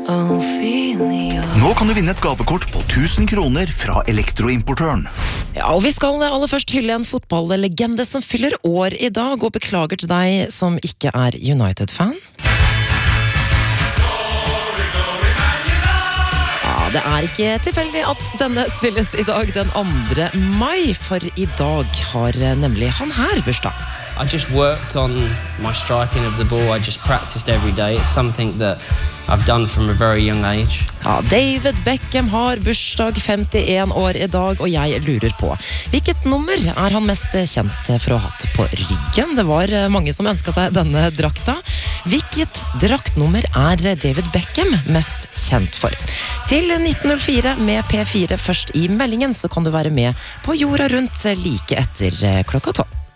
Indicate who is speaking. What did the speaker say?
Speaker 1: Nå kan du vinne et gavekort på 1000 kroner fra Elektroimportøren.
Speaker 2: Ja, og vi skal aller først hylle en fotballlegende som fyller år i dag, og beklager til deg som ikke er United-fan. Ja, det er ikke tilfeldig at denne spilles i dag den 2. mai, for i dag har nemlig han her bursdag.
Speaker 3: I just worked on my striking of the ball. I just practiced every day. It's something that I've done from a very young age.
Speaker 2: Ja, David Beckham har bursdag, 51 år i dag, og jeg lurer på hvilket nummer er han mest kjent for å ha hatt på ryggen? Det var mange som ønsket seg denne drakta. Hvilket draktnummer er David Beckham mest kjent for? Til 1904 med P4 først i meldingen, så kan du være med på jorda rundt like etter klokka 12.